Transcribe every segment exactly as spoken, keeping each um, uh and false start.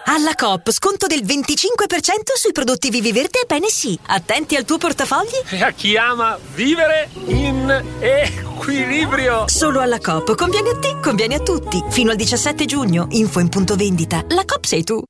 Alla Coop, sconto del venticinque per cento sui prodotti Vivi Verde e Bene Sì. Attenti al tuo portafogli. E a chi ama vivere in equilibrio. Solo alla Coop. Conviene a te, conviene a tutti. Fino al diciassette giugno. Info in punto vendita. La Coop sei tu.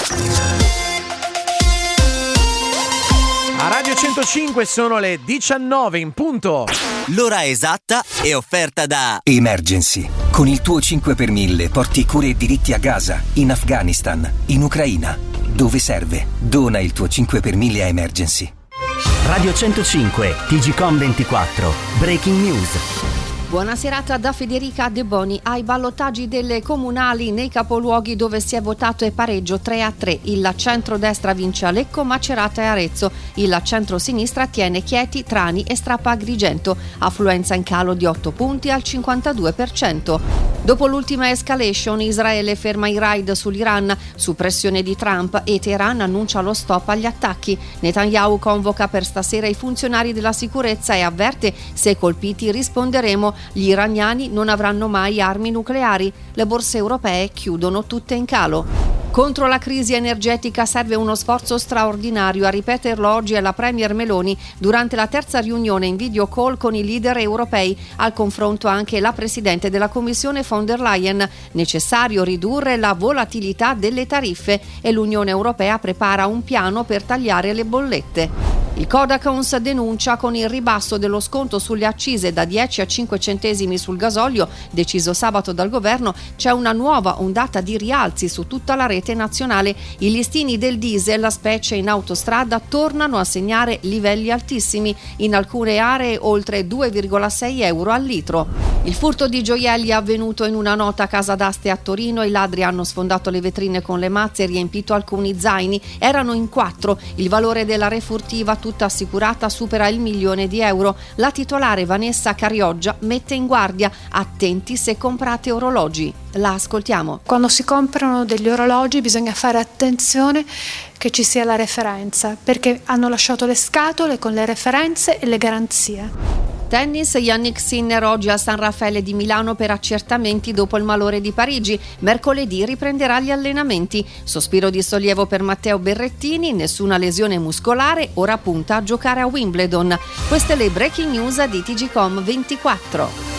A Radio centocinque sono le diciannove in punto. L'ora esatta è offerta da Emergency. Con il tuo cinque per mille porti cure e diritti a Gaza, in Afghanistan, in Ucraina. Dove serve? Dona il tuo cinque per mille a Emergency. Radio centocinque, T G Com ventiquattro, Breaking News. Buona serata da Federica De Boni. Ai ballottaggi delle comunali nei capoluoghi dove si è votato è pareggio tre a tre. Il centrodestra vince a Lecco, Macerata e Arezzo. Il centrosinistra tiene Chieti, Trani e Strappa Agrigento. Affluenza in calo di otto punti al cinquantadue per cento. Dopo l'ultima escalation, Israele ferma i raid sull'Iran su pressione di Trump e Teheran annuncia lo stop agli attacchi. Netanyahu convoca per stasera i funzionari della sicurezza e avverte: se colpiti risponderemo. Gli iraniani non avranno mai armi nucleari. Le borse europee chiudono tutte in calo. Contro la crisi energetica serve uno sforzo straordinario, a ripeterlo oggi è la Premier Meloni durante la terza riunione in video call con i leader europei. Al confronto anche la Presidente della Commissione von der Leyen. Necessario ridurre la volatilità delle tariffe e l'Unione Europea prepara un piano per tagliare le bollette. Il Codacons denuncia con il ribasso dello sconto sulle accise da dieci a cinque centesimi sul gasolio, deciso sabato dal governo, c'è una nuova ondata di rialzi su tutta la rete nazionale. I listini del diesel, specie in autostrada, tornano a segnare livelli altissimi, in alcune aree oltre due virgola sei euro al litro. Il furto di gioielli è avvenuto in una nota casa d'aste a Torino. I ladri hanno sfondato le vetrine con le mazze e riempito alcuni zaini. Erano in quattro. Il valore della refurtiva, tutta assicurata, supera il milione di euro. La titolare Vanessa Carioggia mette in guardia: attenti se comprate orologi. La ascoltiamo. Quando si comprano degli orologi bisogna fare attenzione che ci sia la referenza, perché hanno lasciato le scatole con le referenze e le garanzie. Tennis, Yannick Sinner oggi al San Raffaele di Milano per accertamenti dopo il malore di Parigi. Mercoledì riprenderà gli allenamenti. Sospiro di sollievo per Matteo Berrettini, nessuna lesione muscolare, ora punta a giocare a Wimbledon. Queste le breaking news di T G Com ventiquattro.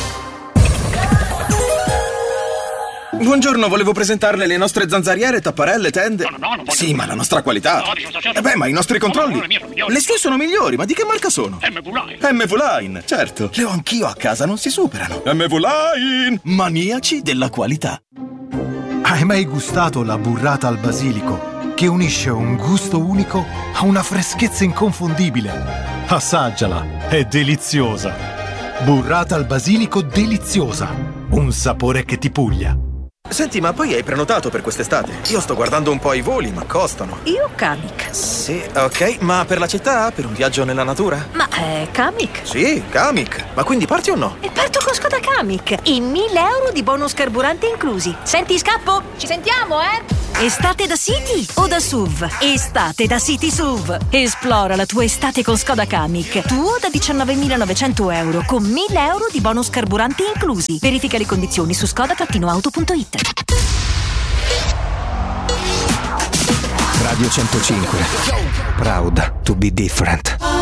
Buongiorno, volevo presentarle le nostre zanzariere, tapparelle, tende. No, no, no, non voglio. Sì, ma la nostra qualità. No, dico, certo. Eh beh, ma i nostri controlli. No, no, le mie sono migliori. Le sue sono migliori, ma di che marca sono? M V Line. M V Line, certo. Le ho anch'io a casa, non si superano. M V Line, maniaci della qualità. Hai mai gustato la burrata al basilico, che unisce un gusto unico a una freschezza inconfondibile? Assaggiala, è deliziosa. Burrata al basilico deliziosa, un sapore che ti puglia. Senti, ma poi hai prenotato per quest'estate? Io sto guardando un po' i voli, ma costano. Io Kamiq. Sì, ok, ma per la città? Per un viaggio nella natura? Ma è Kamiq. Sì, Kamiq. Ma quindi parti o no? E parto con Skoda Kamiq. E mille euro di bonus carburante inclusi. Senti, scappo? Ci sentiamo, eh? Estate da City o da S U V? Estate da City S U V. Esplora la tua estate con Skoda Kamiq. Tuo da diciannovemilanovecento euro con mille euro di bonus carburanti inclusi. Verifica le condizioni su skoda auto punto it. Radio centocinque. Proud to be different.